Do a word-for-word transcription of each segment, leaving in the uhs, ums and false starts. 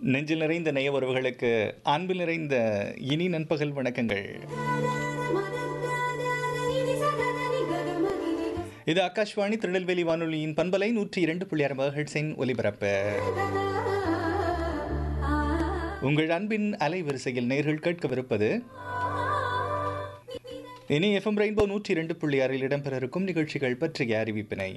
நெஞ்சில் நிறைந்த நேய உறவுகளுக்கு அன்பில் நிறைந்த இனி நண்பகல் வணக்கங்கள். இது ஆகாஷ்வாணி திருநெல்வேலி வானொலியின் பண்பலை நூற்றி இரண்டு புள்ளி ஆறு மெகாஹெர்ட்ஸின் ஒலிபரப்பு. உங்கள் அன்பின் அலைவரிசையில் நேர்கள் கேட்கவிருப்பது இனி எஃப்எம் ரெயின்போ நூற்றி இரண்டு புள்ளி ஆறில் இடம்பெற இருக்கும் நிகழ்ச்சிகள் பற்றிய அறிவிப்பினை.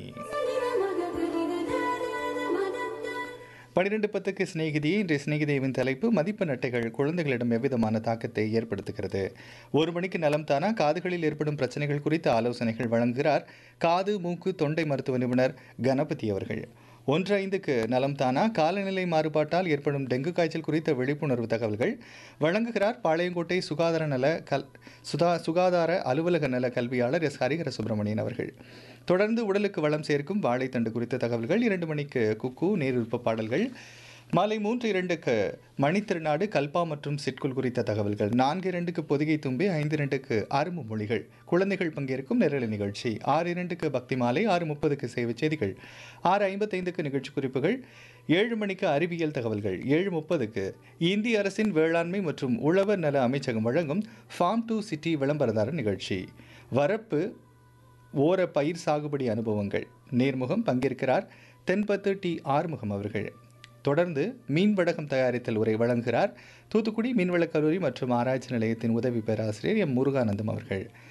பனிரெண்டு பத்துக்கு சிநேகிதி. இன்றைய சிநேகிதியின் தலைப்பு மதிப்பெண் அட்டைகள் குழந்தைகளிடம் எவ்விதமான தாக்கத்தை ஏற்படுத்துகிறது. ஒரு மணிக்கு நலம் தானா காதுகளில் ஏற்படும் பிரச்சனைகள் குறித்த ஆலோசனைகள் வழங்குகிறார் காது மூக்கு தொண்டை மருத்துவ நிபுணர் கணபதி அவர்கள். ஒன்று ஐந்துக்கு நலம் தானா காலநிலை மாறுபாட்டால் ஏற்படும் டெங்கு காய்ச்சல் குறித்த விழிப்புணர்வு தகவல்கள் வழங்குகிறார் பாளையங்கோட்டை சுகாதார நல கல் சுதா சுகாதார அலுவலக நல கல்வியாளர் எஸ் ஹரிஹர சுப்பிரமணியன் அவர்கள். தொடர்ந்து உடலுக்கு வளம் சேர்க்கும் வாழைத்தண்டு குறித்த தகவல்கள். இரண்டு மணிக்கு குக்கு நேருப்ப பாடல்கள். மாலை மூன்று இரண்டுக்கு மணித்திருநாடு கல்பா மற்றும் சிட்குல் குறித்த தகவல்கள். நான்கு இரண்டுக்கு பொதிகை தும்பி. ஐந்து இரண்டுக்கு அரும்பு மொழிகள் குழந்தைகள் பங்கேற்கும் நிரல் நிகழ்ச்சி. ஆறு இரண்டுக்கு பக்தி மாலை. ஆறு முப்பதுக்கு சேவை செய்திகள். ஆறு ஐம்பத்தைந்துக்கு நிகழ்ச்சி குறிப்புகள். ஏழு மணிக்கு அறிவியல் தகவல்கள். ஏழு முப்பதுக்கு இந்திய அரசின் வேளாண்மை மற்றும் உழவர் நல அமைச்சகம் வழங்கும் ஃபார்ம் டு சிட்டி விளம்பரதார நிகழ்ச்சி. வரப்பு ஓர பயிர் சாகுபடி அனுபவங்கள் நேர்முகம் பங்கேற்கிறார் தென்பத்து டி ஆறுமுகம் அவர்கள். தொடர்ந்து மீன் வடகம் தயாரித்தல் உரை வழங்குகிறார் தூத்துக்குடி மீன்வளக் கல்லூரி மற்றும் ஆராய்ச்சி நிலையத்தின் உதவி பேராசிரியர் எம் முருகானந்தம் அவர்கள்.